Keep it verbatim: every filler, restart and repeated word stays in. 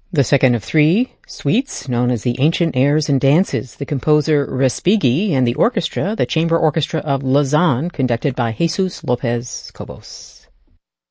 The second of three suites, known as the Ancient Airs and Dances, the composer Respighi and the orchestra, the Chamber Orchestra of Lausanne, conducted by Jesus Lopez Cobos.